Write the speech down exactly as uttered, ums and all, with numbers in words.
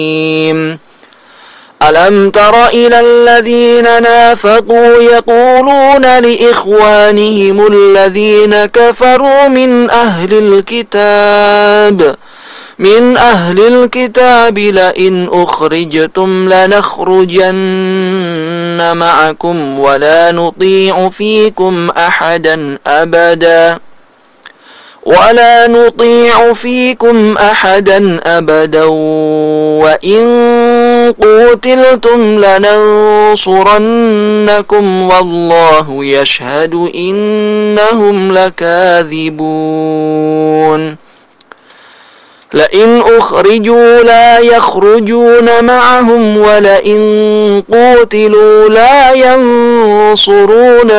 ألم تر إلى الذين نافقوا يقولون لإخوانهم الذين كفروا من أهل الكتاب من أهل الكتاب لئن أخرجتم لنخرجن معكم ولا نطيع فيكم أحدا أبدا ولا نطيع فيكم أحدا أبدا وإن قوتلتم لننصرنكم والله يشهد إنهم لكاذبون لئن أخرجوا لا يخرجون معهم ولئن قوتلوا لا ينصرون